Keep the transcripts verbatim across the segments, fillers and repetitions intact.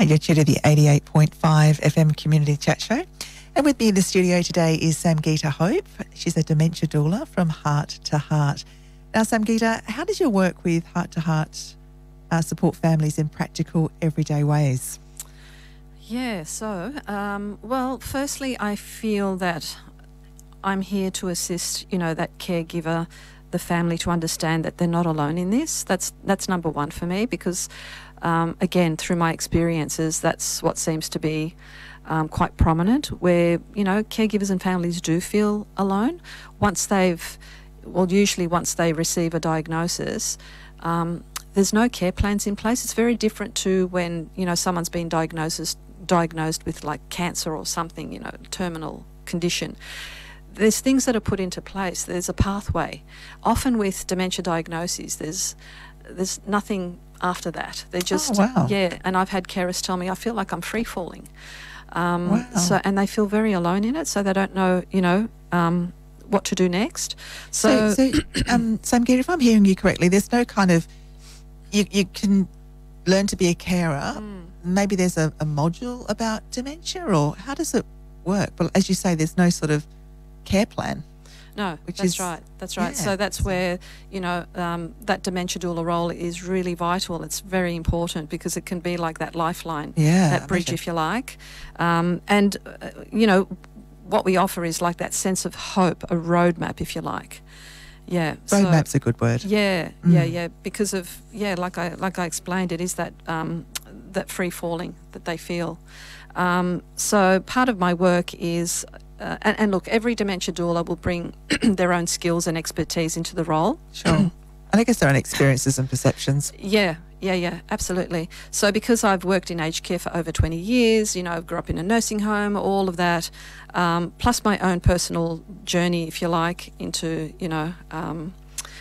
Hi, you're tuned to the eighty-eight point five F M Community Chat Show. And with me in the studio today is Samgeeta Hope. She's a dementia doula from Heart to Heart. Now, Samgeeta, how does your work with Heart to Heart uh, support families in practical, everyday ways? Yeah, so, um, well, firstly, I feel that I'm here to assist, you know, that caregiver, the family, to understand that they're not alone in this. That's that's number one for me because, um, again, through my experiences, that's what seems to be um, quite prominent, where, you know, caregivers and families do feel alone. Once they've, well, usually once they receive a diagnosis, um, there's no care plans in place. It's very different to when, you know, someone's been diagnosed, diagnosed with like cancer or something, you know, terminal condition. There's things that are put into place. There's a pathway. Often with dementia diagnoses, there's there's nothing after that. They're just, oh, wow. yeah, and I've had carers tell me, I feel like I'm free-falling. Um, wow. So, and they feel very alone in it, so they don't know, you know, um, what to do next. So, so, so um, Samgeeta, if I'm hearing you correctly, there's no kind of, you, you can learn to be a carer. Mm. Maybe there's a, a module about dementia, or how does it work? But as you say, there's no sort of care plan. No, which that's is, right. That's right. Yeah. So that's where, you know, um, that dementia doula role is really vital. It's very important because it can be like that lifeline, yeah, that bridge, if you like. Um, and, uh, you know, what we offer is like that sense of hope, a roadmap, if you like. Yeah. Roadmap's so, a good word. Yeah, mm. yeah, yeah. Because of, yeah, like I like I explained, it is that um, that free falling that they feel. Um, so part of my work is, uh, and, and look, every dementia doula will bring their own skills and expertise into the role. Sure. And I guess their own experiences and perceptions. Yeah, yeah, yeah, absolutely. So because I've worked in aged care for over twenty years, you know, I grew up in a nursing home, all of that, um, plus my own personal journey, if you like, into, you know, um,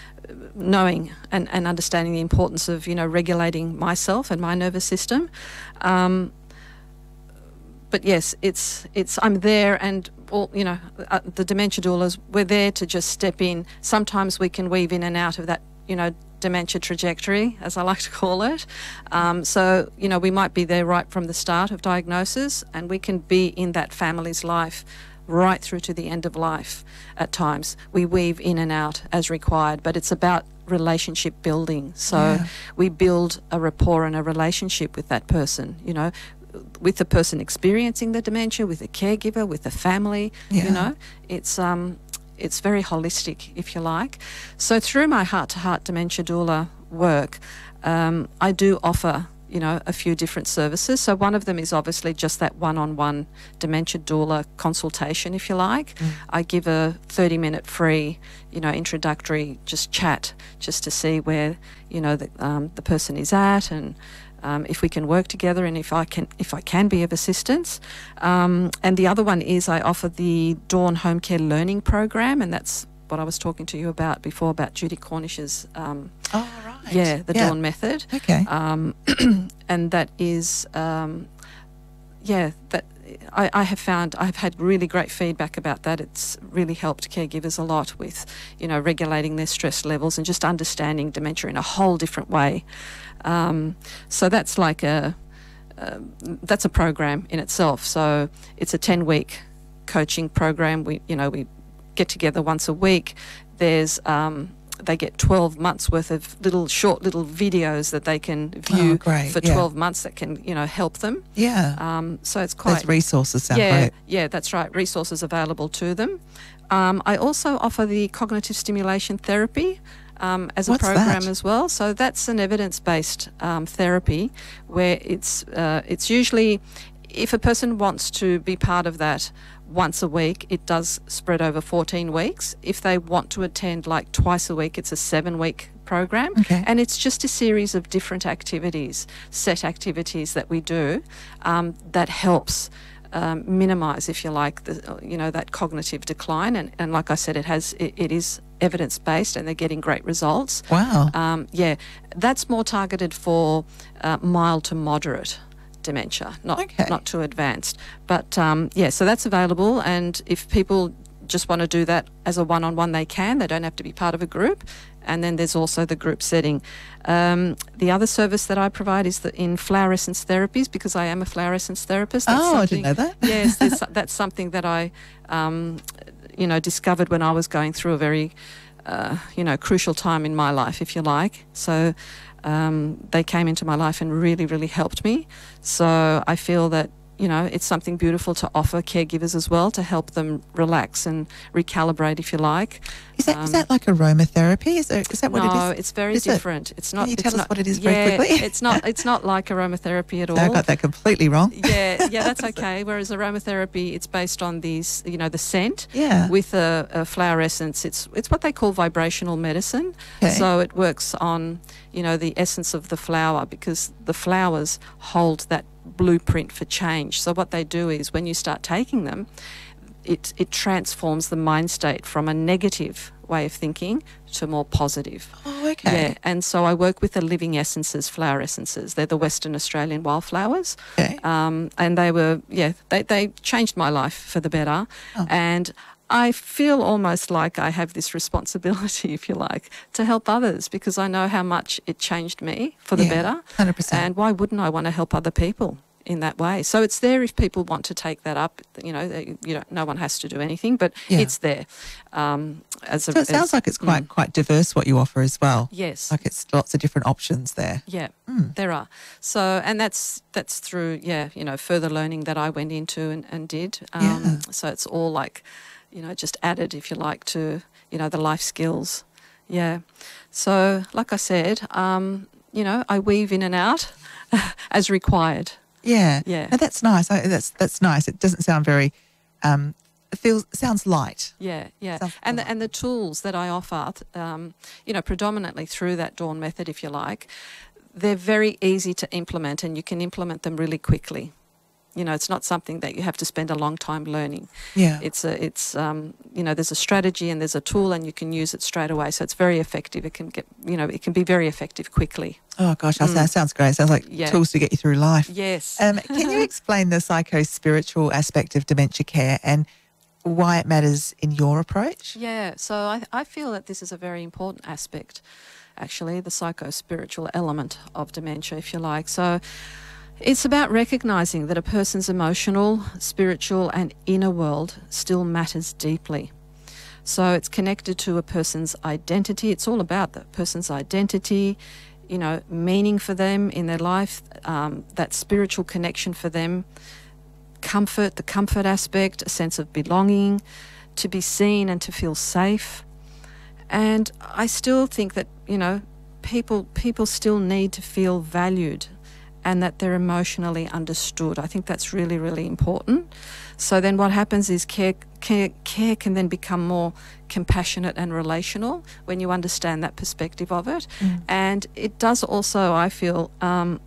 knowing and, and understanding the importance of, you know, regulating myself and my nervous system. Um, but yes, it's it's I'm there, and all, you know, uh, the dementia doulas, we're there to just step in. Sometimes we can weave in and out of that, you know, dementia trajectory, as I like to call it. Um, so, you know, we might be there right from the start of diagnosis, and we can be in that family's life right through to the end of life at times. We weave in and out as required, but it's about relationship building. So yeah. we build a rapport and a relationship with that person, you know, with the person experiencing the dementia, with the caregiver, with the family, yeah. you know. It's um, it's very holistic, if you like. So through my heart-to-heart dementia doula work, um, I do offer, you know, a few different services. So one of them is obviously just that one-on-one dementia doula consultation, if you like. Mm. I give a thirty-minute free, you know, introductory just chat, just to see where, you know, the, um, the person is at, and Um, if we can work together, and if I can, if I can be of assistance. Um, and the other one is I offer the Dawn Home Care Learning Program, and that's what I was talking to you about before, about Judy Cornish's. Um, oh right. Yeah, the yeah. Dawn method. Okay. Um, and that is, um, yeah, that I, I have found I've had really great feedback about that. It's really helped caregivers a lot with, you know, regulating their stress levels and just understanding dementia in a whole different way. Um, so that's like a uh, that's a program in itself. So it's a ten-week coaching program. We, you know, we get together once a week. There's um, they get twelve months worth of little short little videos that they can view oh, great. for yeah. twelve months that can, you know, help them. Yeah. Um, so it's quite. Those resources sound yeah, great. Yeah, that's right. Resources available to them. Um, I also offer the cognitive stimulation therapy. Um, as a What's program that? as well. So that's an evidence-based um, therapy where it's uh, it's usually, if a person wants to be part of that once a week, it does spread over fourteen weeks. If they want to attend like twice a week, it's a seven-week program. Okay. And it's just a series of different activities, set activities that we do um, that helps um, minimise, if you like, the, you know, that cognitive decline. And, and like I said, it has it, it is evidence-based, and they're getting great results. Wow. Um, yeah, that's more targeted for uh, mild to moderate dementia, not okay. not too advanced. But um, yeah, so that's available, and if people just want to do that as a one-on-one, they can. They don't have to be part of a group. And then there's also the group setting. Um, the other service that I provide is the, in flower essence therapies, because I am a flower essence therapist. That's oh, I didn't know that. Yes, there's, that's something that I, um, you know, discovered when I was going through a very, uh, you know, crucial time in my life, if you like. So um, they came into my life and really, really helped me. So I feel that, you know, it's something beautiful to offer caregivers as well, to help them relax and recalibrate, if you like. Is that Um, is that like aromatherapy? Is, there, is that what no, it is? it's very Is it? different. It's not. Can you it's tell us not, what it is yeah, very quickly? it's not. It's not like aromatherapy at all. I got that completely wrong. Yeah, yeah, that's okay. Whereas aromatherapy, it's based on these, you know, the scent. Yeah. With a, a flower essence, it's it's what they call vibrational medicine. Okay. So it works on, you know, the essence of the flower, because the flowers hold that blueprint for change. So what they do is, when you start taking them, it it transforms the mind state from a negative way of thinking to more positive. Oh, okay. Yeah, and so I work with the Living Essences flower essences. They're the Western Australian wildflowers. Okay. Um, and they were, yeah, they, they changed my life for the better. Oh. And I feel almost like I have this responsibility, if you like, to help others, because I know how much it changed me for the Yeah, better. one hundred percent. And why wouldn't I want to help other people in that way? So it's there if people want to take that up. You know, they, you know, no one has to do anything, but Yeah. it's there. Um, as a, So it sounds as- like it's quite mm, quite diverse what you offer as well. yes. Like it's lots of different options there. Yeah, Mm. there are. So, and that's that's through, yeah, you know, further learning that I went into and, and did. Um, Yeah. So it's all like, you know, just added, if you like, to, you know, the life skills. Yeah. So, like I said, um, you know, I weave in and out as required. Yeah. Yeah. No, that's nice. I, that's that's nice. It doesn't sound very. Um, it feels sounds light. Yeah, yeah, Sounds and the, polite. and the tools that I offer, um, you know, predominantly through that Dawn method, if you like, they're very easy to implement, and you can implement them really quickly. You know, it's not something that you have to spend a long time learning. Yeah. It's a, it's um, you know, there's a strategy and there's a tool, and you can use it straight away. So it's very effective. It can get, you know, it can be very effective quickly. Oh gosh, that that sounds great. Sounds like Yeah. tools to get you through life. Yes. Um, can you explain the psycho-spiritual aspect of dementia care and why it matters in your approach? Yeah, so I, I feel that this is a very important aspect, actually, the psycho-spiritual element of dementia, if you like. So it's about recognising that a person's emotional, spiritual and inner world still matters deeply. So it's connected to a person's identity. It's all about the person's identity, you know, meaning for them in their life, um, that spiritual connection for them, comfort, the comfort aspect, a sense of belonging, to be seen and to feel safe. And I still think that, you know, people people still need to feel valued and that they're emotionally understood. I think that's really, really important. So then what happens is care, care, care can then become more compassionate and relational when you understand that perspective of it. Mm. And it does also, I feel, um,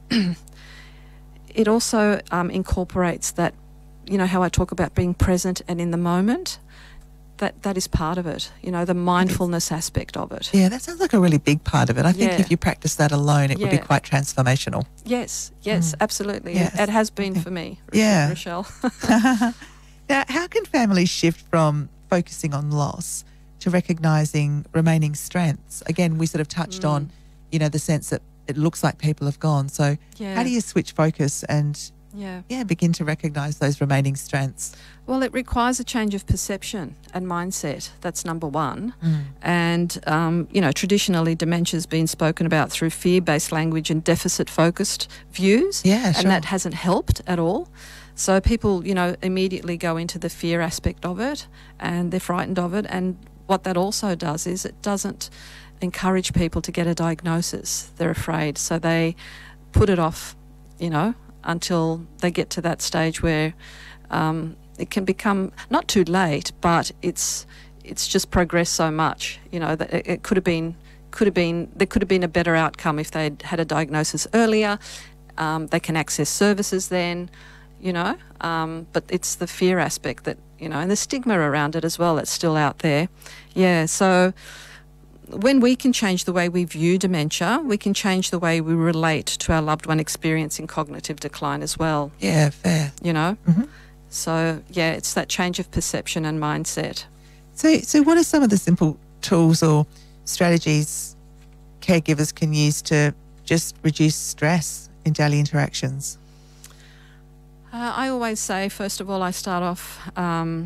it also um, incorporates that, you know, how I talk about being present and in the moment. That that is part of it, you know, the mindfulness aspect of it. Yeah, that sounds like a really big part of it. I think Yeah. if you practice that alone, it would be Yeah. quite transformational. Yes, yes, absolutely. Yes. It, it has been for me, Yeah. Rochelle. Now, how can families shift from focusing on loss to recognising remaining strengths? Again, we sort of touched on, you know, the sense that it looks like people have gone. So Yeah. how do you switch focus and, Yeah. yeah, begin to recognise those remaining strengths? Well, it requires a change of perception and mindset. That's number one. Mm. And, um, you know, traditionally dementia has been spoken about through fear-based language and deficit-focused views. Yeah, sure. And that hasn't helped at all. So people, you know, immediately go into the fear aspect of it and they're frightened of it. And what that also does is it doesn't encourage people to get a diagnosis. They're afraid. So they put it off, you know, until they get to that stage where um, it can become not too late, but it's it's just progressed so much, you know, that it, it could have been could have been there could have been a better outcome if they'd had a diagnosis earlier. Um, they can access services then, you know, um, but it's the fear aspect that, you know, and the stigma around it as well that's still out there. Yeah, so when we can change the way we view dementia, we can change the way we relate to our loved one experiencing cognitive decline as well, Yeah, fair. you know. Mhm. So, yeah, it's that change of perception and mindset. So, so what are some of the simple tools or strategies caregivers can use to just reduce stress in daily interactions? Uh, I always say, first of all, I start off um,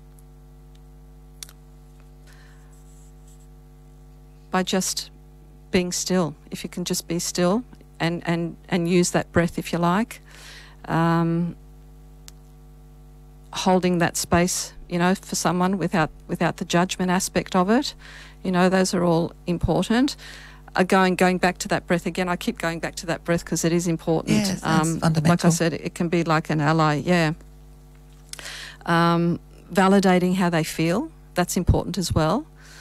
by just being still. If you can just be still and, and, and use that breath, if you like, um, holding that space, you know, for someone without without the judgment aspect of it, you know, those are all important. Uh, going going back to that breath again, I keep going back to that breath because it is important. Yeah, that's fundamental. Like I said, it can be like an ally. Yeah. Um, validating how they feel, that's important as well.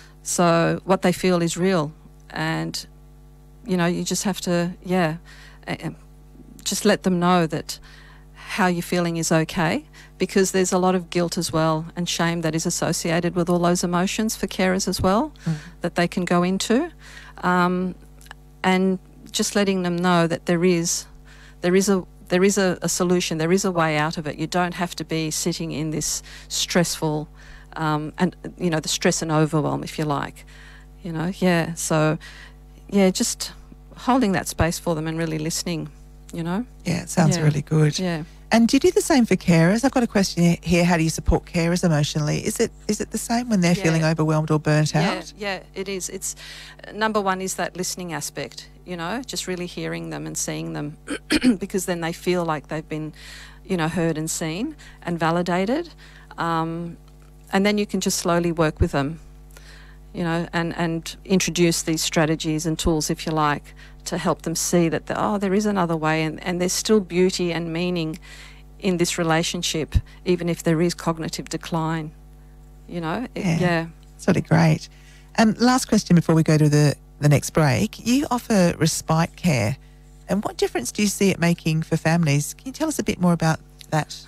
So what they feel is real, and you know, you just have to, yeah, uh, just let them know that how you're feeling is okay, because there's a lot of guilt as well and shame that is associated with all those emotions for carers as well, mm. that they can go into, um, and just letting them know that there is, there is a there is a, a solution, there is a way out of it. You don't have to be sitting in this stressful, um, and you know, the stress and overwhelm, if you like, you know, yeah. So, yeah, just holding that space for them and really listening, you know. Yeah, it sounds yeah. really good. Yeah. And do you do the same for carers? I've got a question here. How do you support carers emotionally? Is it is it the same when they're Yeah. feeling overwhelmed or burnt Yeah, out? yeah, it is. It's uh, number one is that listening aspect, you know, just really hearing them and seeing them, because then they feel like they've been, you know, heard and seen and validated. Um, and then you can just slowly work with them, you know, and, and introduce these strategies and tools, if you like, to help them see that, the, oh, there is another way, and, and there's still beauty and meaning in this relationship, even if there is cognitive decline, you know. It, Yeah. yeah. It's really great. Um, last question before we go to the, the next break. You offer respite care. And what difference do you see it making for families? Can you tell us a bit more about that?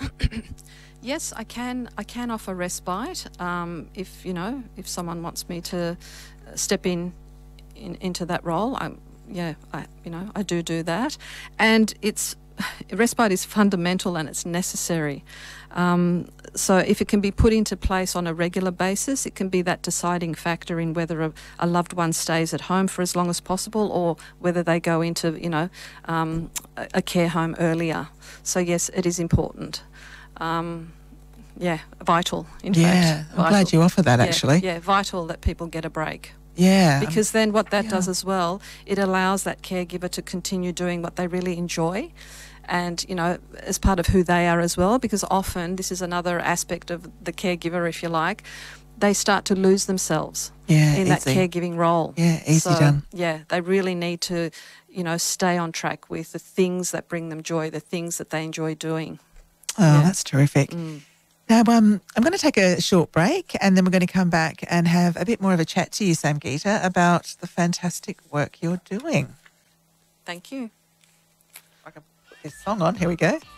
Yes, I can. I can offer respite um, if you know if someone wants me to step in, in into that role. I, yeah, I you know I do do that, and it's respite is fundamental and it's necessary. Um, so if it can be put into place on a regular basis, it can be that deciding factor in whether a, a loved one stays at home for as long as possible or whether they go into you know um, a, a care home earlier. So yes, it is important. Um, yeah, vital, in yeah, fact. I'm Vital. glad you offer that, Yeah, actually. Yeah, vital that people get a break. Yeah. Because then what that yeah. does as well, it allows that caregiver to continue doing what they really enjoy and, you know, as part of who they are as well, because often this is another aspect of the caregiver, if you like, they start to lose themselves yeah, in that easy. caregiving role. Yeah, easy so, done. Yeah, they really need to, you know, stay on track with the things that bring them joy, the things that they enjoy doing. Oh, Yeah. that's terrific. Mm. Now, um, I'm going to take a short break and then we're going to come back and have a bit more of a chat to you, Samgeeta, about the fantastic work you're doing. Thank you. I can put this song on. Here we go.